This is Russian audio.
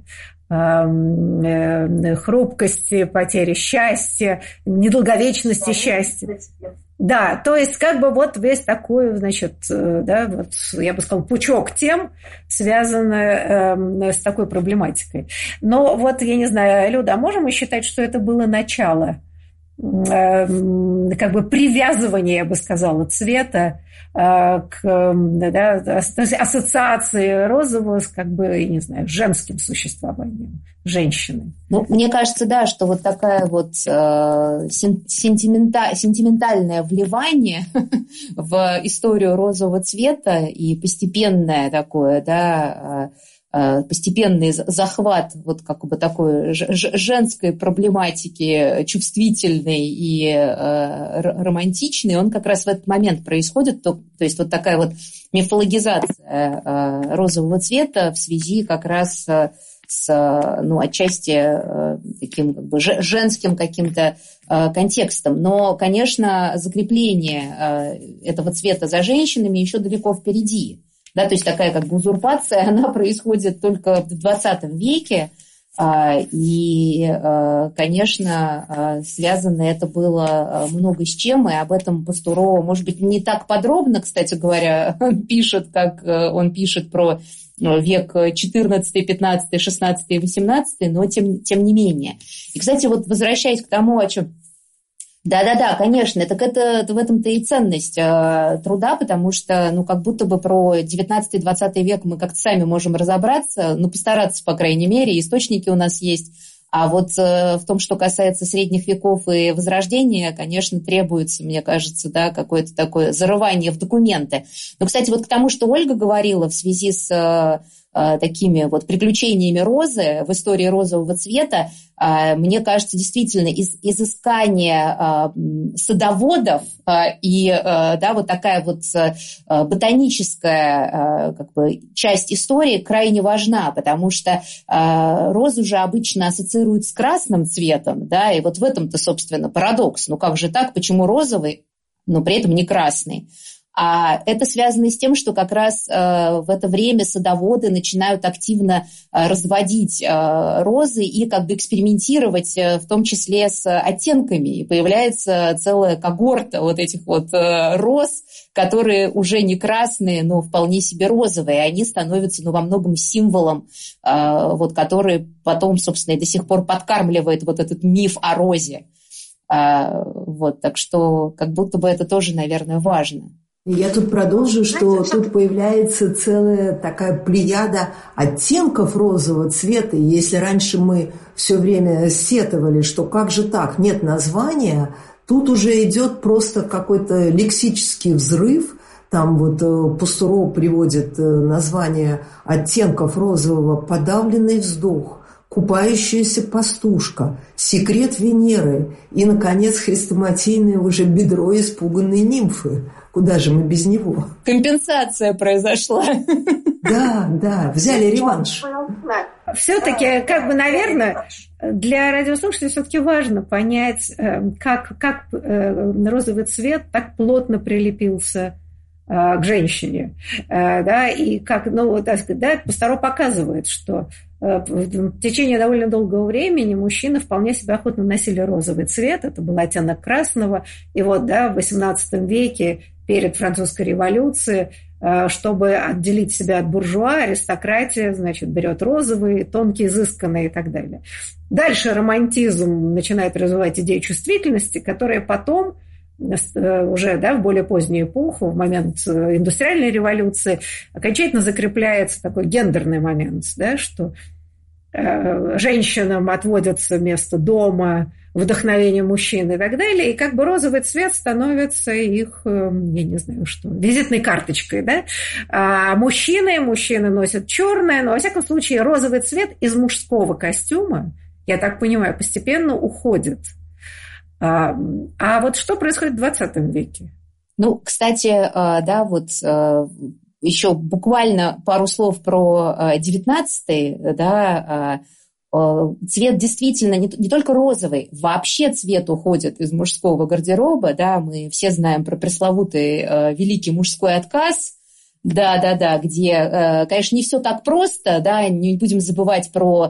хрупкости, потери счастья, недолговечности счастья. Да, то есть как бы вот весь такой, значит, да, вот, я бы сказала, пучок тем, связанный с такой проблематикой. Но вот, я не знаю, Люда, а можем мы считать, что это было начало как бы привязывания, я бы сказала, цвета к ассоциации розового с, как бы, я не знаю, женским существованием, женщины. Ну, мне кажется, да, что вот такая вот сентиментальное вливание в историю розового цвета и постепенное такое, да, постепенный захват вот как бы такой женской проблематики, чувствительной и романтичной, он как раз в этот момент происходит. То есть вот такая вот мифологизация розового цвета в связи как раз с, ну, отчасти таким как бы женским каким-то контекстом. Но, конечно, закрепление этого цвета за женщинами еще далеко впереди. Да, то есть такая как бы узурпация, она происходит только в 20 веке, и, конечно, связано это было много с чем, и об этом Пастуро, может быть, не так подробно, кстати говоря, пишет, как он пишет про век 14, 15, 16 и 18, но тем не менее. И, кстати, вот возвращаясь к тому, о чем... Да, конечно, так это в этом-то и ценность труда, потому что, ну, как будто бы про 19-20 век мы как-то сами можем разобраться, ну, постараться, по крайней мере, источники у нас есть. А вот в том, что касается средних веков и Возрождения, конечно, требуется, мне кажется, да, какое-то такое зарывание в документы. Но, кстати, вот к тому, что Ольга говорила в связи с такими вот приключениями розы в истории розового цвета, мне кажется, действительно, изыскание садоводов и, да, вот такая вот ботаническая как бы часть истории крайне важна, потому что розу же обычно ассоциируют с красным цветом, да, и вот в этом-то, собственно, парадокс. Ну как же так, почему розовый, но при этом не красный? А это связано с тем, что как раз в это время садоводы начинают активно разводить розы и как бы экспериментировать, в том числе с оттенками. И появляется целая когорта вот этих вот роз, которые уже не красные, но вполне себе розовые. И они становятся, ну, во многом символом, вот, который потом, собственно, и до сих пор подкармливает вот этот миф о розе. Вот, так что как будто бы это тоже, наверное, важно. Я тут продолжу, что тут появляется целая такая плеяда оттенков розового цвета. Если раньше мы все время сетовали, что как же так, нет названия, тут уже идет просто какой-то лексический взрыв. Там вот Пастуро приводит название оттенков розового: подавленный вздох, купающаяся пастушка, секрет Венеры и, наконец, хрестоматийное уже бедро испуганной нимфы. Куда же мы без него? Компенсация произошла. Да, взяли реванш. Все-таки, как бы, наверное, для радиослушателей все-таки важно понять, как розовый цвет так плотно прилепился к женщине. Да, и как, ну, так сказать, да, Пастуро показывает, что в течение довольно долгого времени мужчины вполне себе охотно носили розовый цвет, это был оттенок красного. И вот, да, в XVIII веке, перед французской революцией, чтобы отделить себя от буржуа, аристократия, значит, берет розовый, тонкий, изысканный и так далее. Дальше романтизм начинает развивать идею чувствительности, которая потом уже, да, в более позднюю эпоху, в момент индустриальной революции, окончательно закрепляется такой гендерный момент, да, что женщинам отводится место дома, вдохновение мужчин и так далее, и как бы розовый цвет становится их, я не знаю что, визитной карточкой, да, а мужчины носят черное, но, во всяком случае, розовый цвет из мужского костюма, я так понимаю, постепенно уходит. А вот что происходит в 20 веке? Ну, кстати, да, вот еще буквально пару слов про 19-й, да, цвет действительно не только розовый, вообще цвет уходит из мужского гардероба, да, мы все знаем про пресловутый великий мужской отказ, да, где, конечно, не все так просто, да, не будем забывать про